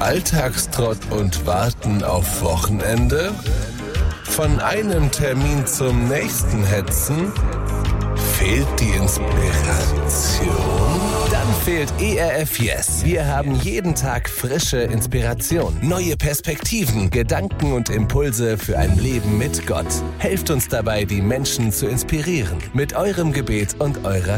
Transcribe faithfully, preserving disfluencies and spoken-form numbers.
Alltagstrott und Warten auf Wochenende? Von einem Termin zum nächsten hetzen? Fehlt die Inspiration? Dann fehlt E R F Yes. Wir haben jeden Tag frische Inspiration, neue Perspektiven, Gedanken und Impulse für ein Leben mit Gott. Helft uns dabei, die Menschen zu inspirieren. Mit eurem Gebet und eurer